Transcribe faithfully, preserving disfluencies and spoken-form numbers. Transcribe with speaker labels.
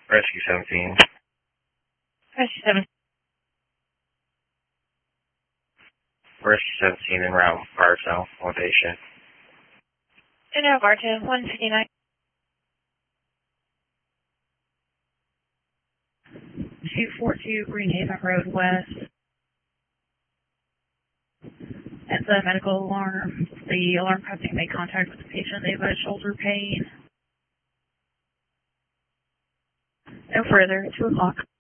Speaker 1: Rescue seventeen.
Speaker 2: Rescue seventeen.
Speaker 1: Rescue seventeen en route. Bartow. One patient.
Speaker 2: In route Bartow, one fifty-nine. two forty-two Greenhaven Road West. At the medical alarm, the alarm company made contact with the patient. They've had shoulder pain. No further, two o'clock.